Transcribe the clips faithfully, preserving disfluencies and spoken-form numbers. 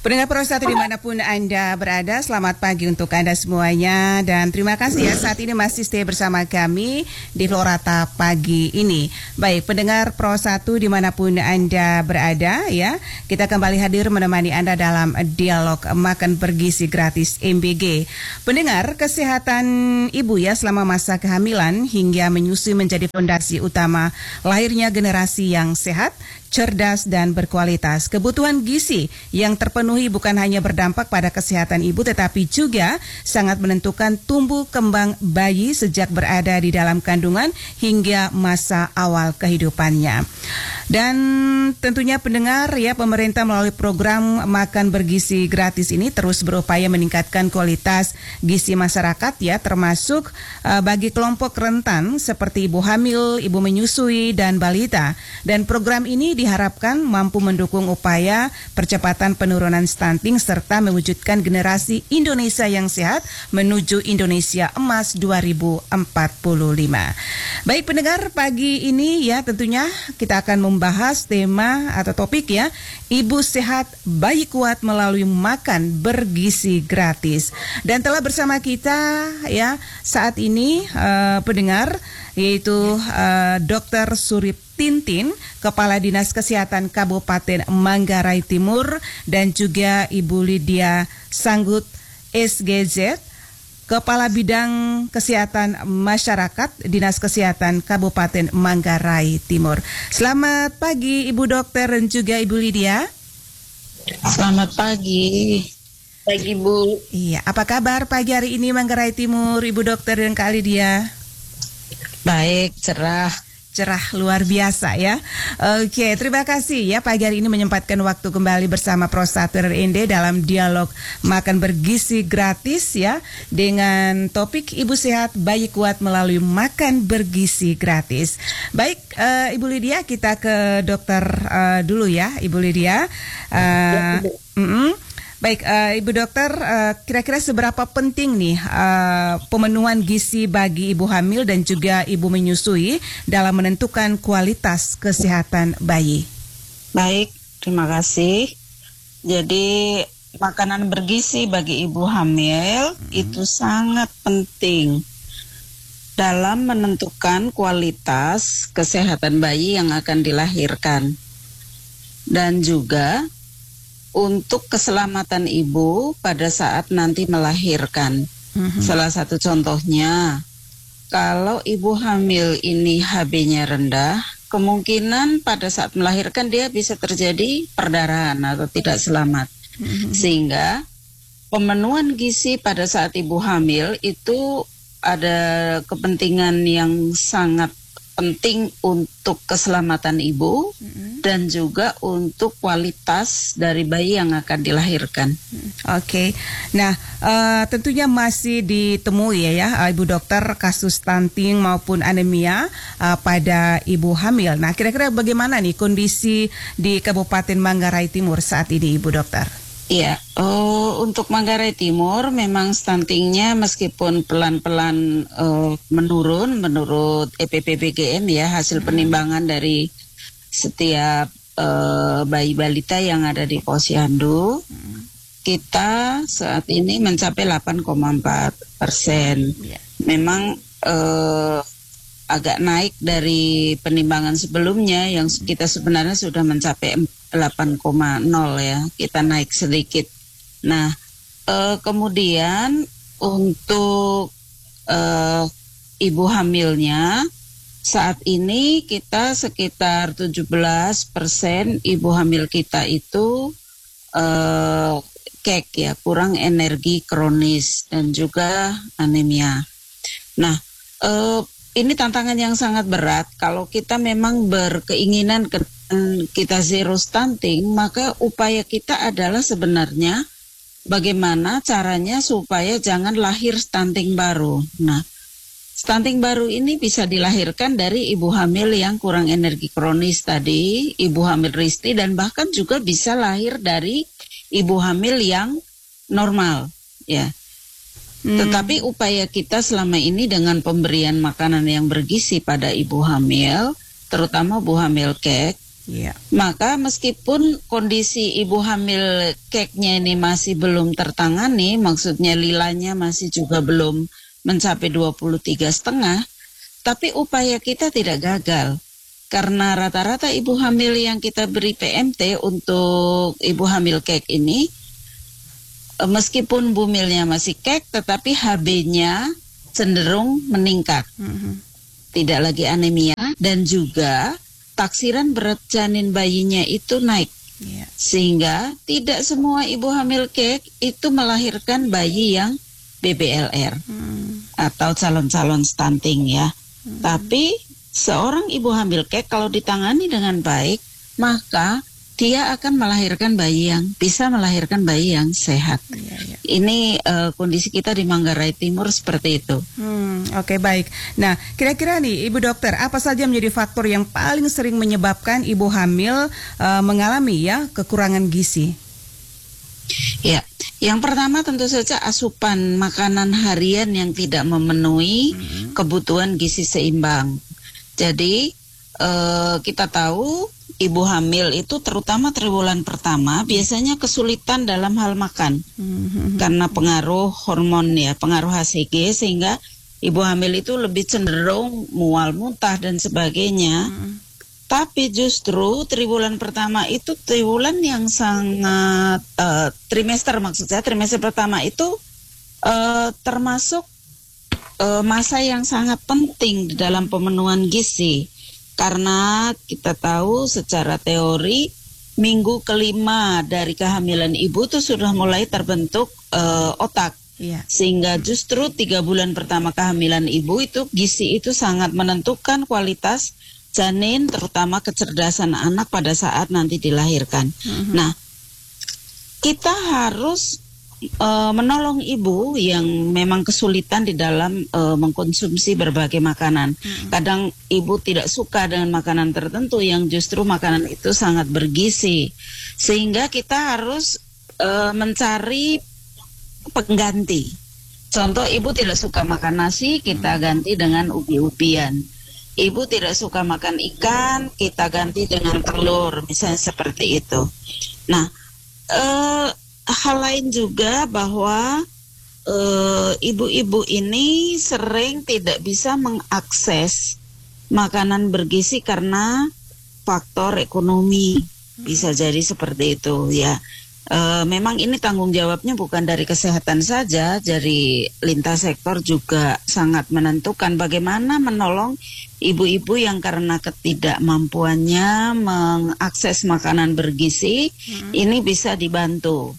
Pendengar Prostat dimanapun Anda berada, selamat pagi untuk Anda semuanya. Dan terima kasih ya saat ini masih stay bersama kami di Florata pagi ini. Baik, pendengar Pro satu dimanapun Anda berada ya, kita kembali hadir menemani Anda dalam dialog makan bergizi gratis M B G. Pendengar, kesehatan ibu ya selama masa kehamilan hingga menyusui menjadi fondasi utama lahirnya generasi yang sehat, cerdas dan berkualitas. Kebutuhan gizi yang terpenuhi bukan hanya berdampak pada kesehatan ibu tetapi juga sangat menentukan tumbuh kembang bayi sejak berada di dalam kandungan hingga masa awal kehidupannya. Dan tentunya pendengar ya, pemerintah melalui program makan bergizi gratis ini terus berupaya meningkatkan kualitas gizi masyarakat ya, termasuk uh, bagi kelompok rentan seperti ibu hamil, ibu menyusui dan balita. Dan program ini diharapkan mampu mendukung upaya percepatan penurunan stunting serta mewujudkan generasi Indonesia yang sehat menuju Indonesia Emas dua ribu empat puluh lima. Baik pendengar, pagi ini ya tentunya kita akan membahas tema atau topik ya, ibu sehat bayi kuat melalui makan bergizi gratis. Dan telah bersama kita ya saat ini uh, pendengar yaitu uh, Dokter Surip Tintin, Kepala Dinas Kesehatan Kabupaten Manggarai Timur, dan juga Ibu Lydia Sanggut S G Z, Kepala Bidang Kesehatan Masyarakat Dinas Kesehatan Kabupaten Manggarai Timur. Selamat pagi Ibu Dokter dan juga Ibu Lydia. Selamat pagi. Pagi Bu. Iya, apa kabar pagi hari ini Manggarai Timur, Ibu Dokter dan Kak Lydia? Baik, cerah. Cerah luar biasa ya. Oke, terima kasih ya pagi hari ini menyempatkan waktu kembali bersama Prostat R N D dalam dialog makan bergizi gratis ya, dengan topik ibu sehat bayi kuat melalui makan bergizi gratis. Baik, uh, Ibu Lydia, kita ke dokter uh, dulu ya, Ibu Lydia. Uh, mm-mm. Baik, uh, Ibu Dokter, uh, kira-kira seberapa penting nih uh, pemenuhan gizi bagi ibu hamil dan juga ibu menyusui dalam menentukan kualitas kesehatan bayi? Baik, terima kasih. Jadi makanan bergizi bagi ibu hamil hmm. itu sangat penting dalam menentukan kualitas kesehatan bayi yang akan dilahirkan. Dan juga untuk keselamatan ibu pada saat nanti melahirkan. Mm-hmm. Salah satu contohnya, kalau ibu hamil ini H B-nya rendah, kemungkinan pada saat melahirkan dia bisa terjadi perdarahan atau tidak selamat. Mm-hmm. Sehingga pemenuhan gizi pada saat ibu hamil itu ada kepentingan yang sangat penting untuk keselamatan ibu mm-hmm. dan juga untuk kualitas dari bayi yang akan dilahirkan. Oke, okay. Nah uh, tentunya masih ditemui ya, ya Ibu Dokter kasus stunting maupun anemia uh, pada ibu hamil. Nah kira-kira bagaimana nih kondisi di Kabupaten Manggarai Timur saat ini Ibu Dokter? Iya, oh, untuk Manggarai Timur memang stuntingnya meskipun pelan-pelan uh, menurun menurut E P P B G M ya, hasil penimbangan dari setiap uh, bayi balita yang ada di Posyandu, kita saat ini mencapai delapan koma empat persen. Memang uh, agak naik dari penimbangan sebelumnya yang kita sebenarnya sudah mencapai delapan koma nol ya, kita naik sedikit. Nah, eh, kemudian untuk eh, ibu hamilnya saat ini kita sekitar tujuh belas persen ibu hamil kita itu eh, kek ya, kurang energi kronis dan juga anemia. Nah, eh, ini tantangan yang sangat berat. Kalau kita memang berkeinginan ke, kita zero stunting, maka upaya kita adalah sebenarnya bagaimana caranya supaya jangan lahir stunting baru. Nah, stunting baru ini bisa dilahirkan dari ibu hamil yang kurang energi kronis tadi, ibu hamil risti, dan bahkan juga bisa lahir dari ibu hamil yang normal, ya. Hmm. Tetapi upaya kita selama ini dengan pemberian makanan yang bergizi pada ibu hamil, terutama ibu hamil kek, Iya. Maka meskipun kondisi ibu hamil keknya ini masih belum tertangani, maksudnya lilanya masih juga belum mencapai dua puluh tiga setengah, tapi upaya kita tidak gagal. Karena rata-rata ibu hamil yang kita beri P M T untuk ibu hamil kek ini, meskipun bumilnya masih kek, tetapi H B-nya cenderung meningkat. Mm-hmm. Tidak lagi anemia, dan juga taksiran berat janin bayinya itu naik. Yeah. Sehingga tidak semua ibu hamil kek itu melahirkan bayi yang B B L R hmm. atau calon-calon stunting ya. Hmm. Tapi seorang ibu hamil kek kalau ditangani dengan baik, maka dia akan melahirkan bayi yang bisa melahirkan bayi yang sehat. Yeah, yeah. Ini uh, kondisi kita di Manggarai Timur seperti itu. Hmm, Oke okay, baik. Nah, kira-kira nih Ibu Dokter, apa saja menjadi faktor yang paling sering menyebabkan ibu hamil uh, mengalami ya kekurangan gizi? Ya, yang pertama tentu saja asupan makanan harian yang tidak memenuhi hmm. kebutuhan gizi seimbang. Jadi uh, kita tahu ibu hamil itu terutama triwulan pertama biasanya kesulitan dalam hal makan mm-hmm. karena pengaruh hormon ya, pengaruh H C G, sehingga ibu hamil itu lebih cenderung mual, muntah dan sebagainya. Mm-hmm. Tapi justru triwulan pertama itu triwulan yang sangat uh, trimester maksud saya trimester pertama itu uh, termasuk uh, masa yang sangat penting di dalam pemenuhan gizi. Karena kita tahu secara teori minggu kelima dari kehamilan ibu itu sudah mulai terbentuk uh, otak. Iya. Sehingga justru tiga bulan pertama kehamilan ibu itu gizi itu sangat menentukan kualitas janin, terutama kecerdasan anak pada saat nanti dilahirkan. Mm-hmm. Nah, kita harus uh, menolong ibu yang memang kesulitan di dalam uh, mengkonsumsi berbagai makanan. Hmm. Kadang ibu tidak suka dengan makanan tertentu yang justru makanan itu sangat bergizi. Sehingga kita harus uh, mencari pengganti. Contoh, ibu tidak suka makan nasi, kita ganti dengan ubi-ubian. Ibu tidak suka makan ikan, kita ganti dengan telur, misalnya seperti itu. Nah, uh, hal lain juga bahwa uh, ibu-ibu ini sering tidak bisa mengakses makanan bergizi karena faktor ekonomi, bisa jadi seperti itu ya. Uh, memang ini tanggung jawabnya bukan dari kesehatan saja, dari lintas sektor juga sangat menentukan bagaimana menolong ibu-ibu yang karena ketidakmampuannya mengakses makanan bergizi, hmm. ini bisa dibantu.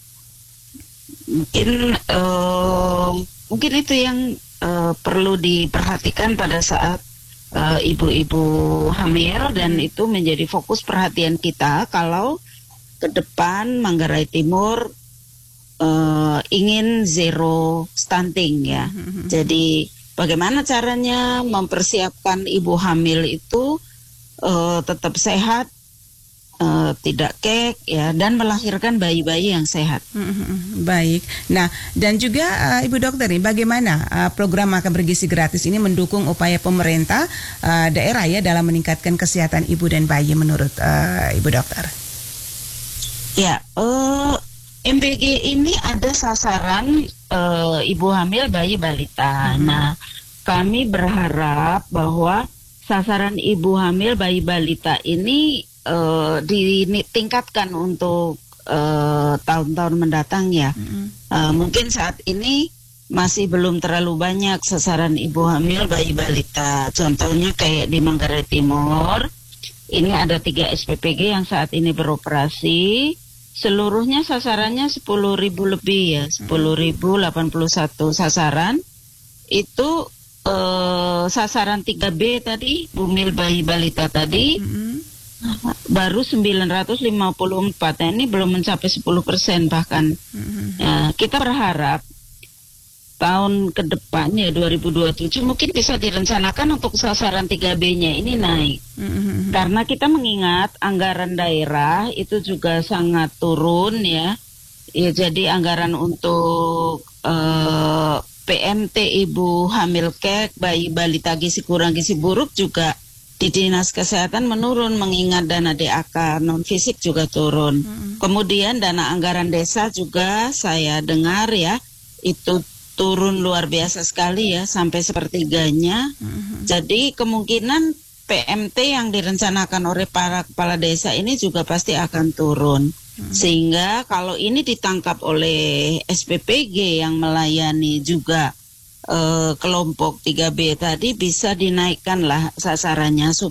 Mungkin uh, mungkin itu yang uh, perlu diperhatikan pada saat uh, ibu-ibu hamil, dan itu menjadi fokus perhatian kita kalau ke depan Manggarai Timur uh, ingin zero stunting ya. Mm-hmm. Jadi bagaimana caranya mempersiapkan ibu hamil itu uh, tetap sehat, uh, tidak kek ya, dan melahirkan bayi-bayi yang sehat. Mm-hmm. Baik. Nah, dan juga uh, Ibu Dokter nih, bagaimana uh, program makan bergizi gratis ini mendukung upaya pemerintah uh, daerah ya dalam meningkatkan kesehatan ibu dan bayi menurut uh, Ibu Dokter? Ya, uh, M B G ini ada sasaran uh, ibu hamil bayi balita. Hmm. Nah, kami berharap bahwa sasaran ibu hamil bayi balita ini uh, ditingkatkan untuk uh, tahun-tahun mendatang ya. Hmm. Uh, mungkin saat ini masih belum terlalu banyak sasaran ibu hamil bayi balita. Contohnya kayak di Manggarai Timur, ini ada tiga S P P G yang saat ini beroperasi. Seluruhnya sasarannya sepuluh ribu lebih ya, sepuluh ribu delapan puluh satu sasaran. Itu eh, sasaran tiga B tadi, bumil bayi balita tadi, mm-hmm. baru sembilan ratus lima puluh empat. Nah, ini belum mencapai sepuluh persen bahkan. Mm-hmm. Nah, kita berharap tahun ke depan ya dua ribu dua puluh tujuh mungkin bisa direncanakan untuk sasaran tiga B-nya ini naik. Mm-hmm. Karena kita mengingat anggaran daerah itu juga sangat turun ya. Ya, jadi anggaran untuk uh, P M T ibu hamil kek, bayi balita gizi kurang gizi buruk juga di Dinas Kesehatan menurun mengingat dana D A K non fisik juga turun. Hmm. Kemudian dana anggaran desa juga saya dengar ya itu turun luar biasa sekali ya sampai sepertiganya. Hmm. Jadi kemungkinan P M T yang direncanakan oleh para kepala desa ini juga pasti akan turun. Hmm. Sehingga kalau ini ditangkap oleh S P P G yang melayani juga Uh, kelompok tiga B tadi bisa dinaikkanlah sasarannya